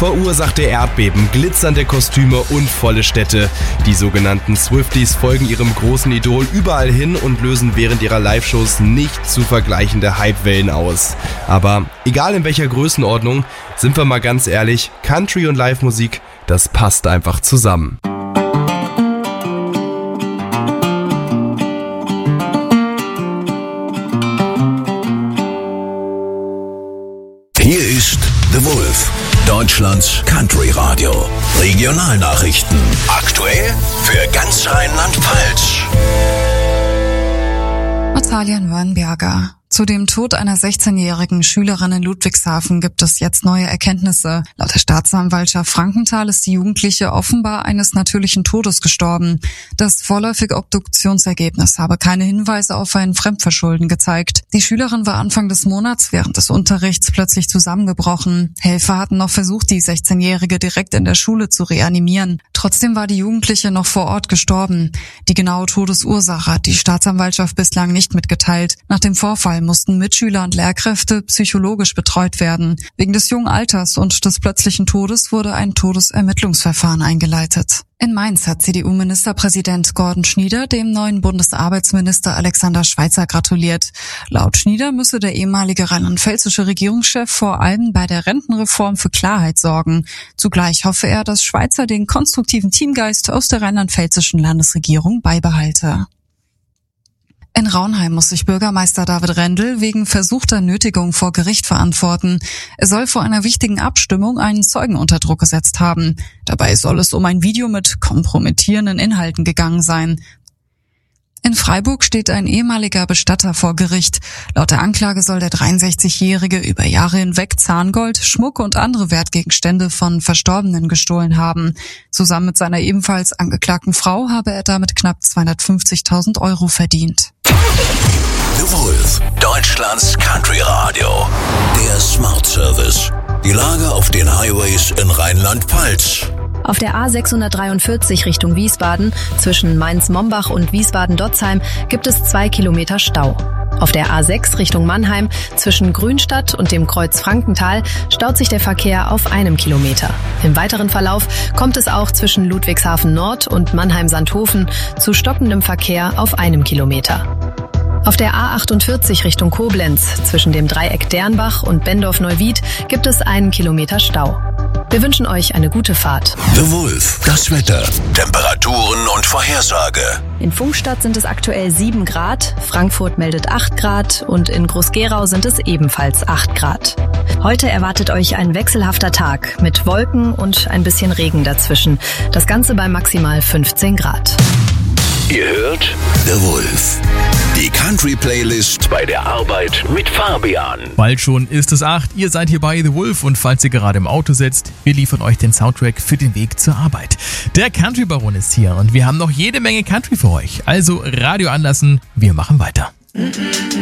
verursachte Erdbeben, glitzernde Kostüme und volle Städte. Die sogenannten Swifties folgen ihrem großen Idol überall hin und lösen während ihrer Live-Shows nicht zu vergleichende Hypewellen aus. Aber egal in welcher Größenordnung, sind wir mal ganz ehrlich, Country und Live-Musik, das passt einfach zusammen. Hier ist The Wolf, Deutschlands Country Radio. Regionalnachrichten. Aktuell für ganz Rheinland-Pfalz. Natalia Wörnberger. Zu dem Tod einer 16-jährigen Schülerin in Ludwigshafen gibt es jetzt neue Erkenntnisse. Laut der Staatsanwaltschaft Frankenthal ist die Jugendliche offenbar eines natürlichen Todes gestorben. Das vorläufige Obduktionsergebnis habe keine Hinweise auf ein Fremdverschulden gezeigt. Die Schülerin war Anfang des Monats während des Unterrichts plötzlich zusammengebrochen. Helfer hatten noch versucht, die 16-Jährige direkt in der Schule zu reanimieren. Trotzdem war die Jugendliche noch vor Ort gestorben. Die genaue Todesursache hat die Staatsanwaltschaft bislang nicht mitgeteilt. Nach dem Vorfall mussten Mitschüler und Lehrkräfte psychologisch betreut werden. Wegen des jungen Alters und des plötzlichen Todes wurde ein Todesermittlungsverfahren eingeleitet. In Mainz hat CDU-Ministerpräsident Gordon Schnieder dem neuen Bundesarbeitsminister Alexander Schweitzer gratuliert. Laut Schnieder müsse der ehemalige rheinland-pfälzische Regierungschef vor allem bei der Rentenreform für Klarheit sorgen. Zugleich hoffe er, dass Schweitzer den konstruktiven Teamgeist aus der rheinland-pfälzischen Landesregierung beibehalte. In Raunheim muss sich Bürgermeister David Rendel wegen versuchter Nötigung vor Gericht verantworten. Er soll vor einer wichtigen Abstimmung einen Zeugen unter Druck gesetzt haben. Dabei soll es um ein Video mit kompromittierenden Inhalten gegangen sein. In Freiburg steht ein ehemaliger Bestatter vor Gericht. Laut der Anklage soll der 63-Jährige über Jahre hinweg Zahngold, Schmuck und andere Wertgegenstände von Verstorbenen gestohlen haben. Zusammen mit seiner ebenfalls angeklagten Frau habe er damit knapp 250.000 € verdient. The Wolf, Deutschlands Country Radio. Der Smart Service. Die Lage auf den Highways in Rheinland-Pfalz. Auf der A643 Richtung Wiesbaden zwischen Mainz-Mombach und Wiesbaden-Dotzheim gibt es 2 Kilometer Stau. Auf der A6 Richtung Mannheim zwischen Grünstadt und dem Kreuz Frankenthal staut sich der Verkehr auf 1 Kilometer. Im weiteren Verlauf kommt es auch zwischen Ludwigshafen Nord und Mannheim-Sandhofen zu stockendem Verkehr auf 1 Kilometer. Auf der A48 Richtung Koblenz zwischen dem Dreieck Dernbach und Bendorf-Neuwied gibt es 1 Kilometer Stau. Wir wünschen euch eine gute Fahrt. The Wolf, das Wetter, Temperaturen und Vorhersage. In Pfungstadt sind es aktuell 7 Grad, Frankfurt meldet 8 Grad und in Groß-Gerau sind es ebenfalls 8 Grad. Heute erwartet euch ein wechselhafter Tag mit Wolken und ein bisschen Regen dazwischen. Das Ganze bei maximal 15 Grad. Ihr hört The Wolf. Die Country-Playlist bei der Arbeit mit Fabian. Bald schon ist es 8, ihr seid hier bei The Wolf und falls ihr gerade im Auto sitzt, wir liefern euch den Soundtrack für den Weg zur Arbeit. Der Country-Baron ist hier und wir haben noch jede Menge Country für euch. Also Radio anlassen, wir machen weiter.